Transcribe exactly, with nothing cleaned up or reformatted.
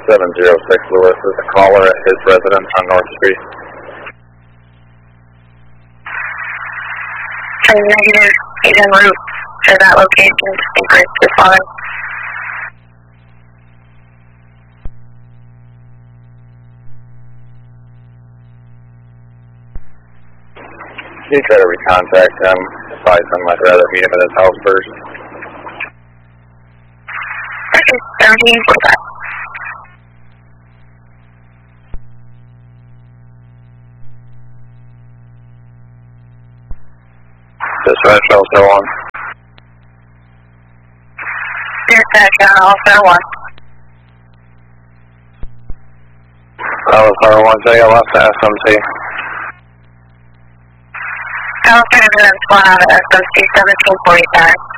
seven zero six Lewis is a caller at his residence on North Street. Negative, he's en route to that location. Increase responding. Can you try to recontact him? Advise him I'd rather meet him at his house first. Okay, seventeen, forty-five. Dispatch, also one. Dispatch, also one. Alpha one, take a left to S M C. Alpha one out of S M C seventeen forty-five.